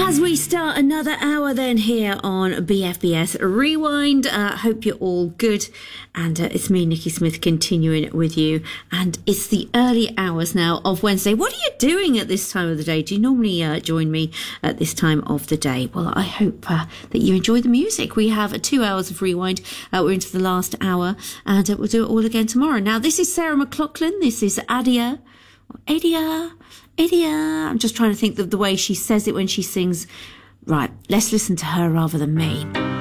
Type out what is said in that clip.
As we start another hour then here on BFBS Rewind, hope you're all good, and it's me, Nikki Smith, continuing with you, and it's the early hours now of Wednesday. What are you doing at this time of the day? Do you normally join me at this time of the day? Well, I hope that you enjoy the music. We have 2 hours of Rewind. We're into the last hour, and we'll do it all again tomorrow. Now, this is Sarah McLachlan. This is Adia. I'm just trying to think of the way she says it when she sings. Right, let's listen to her rather than me.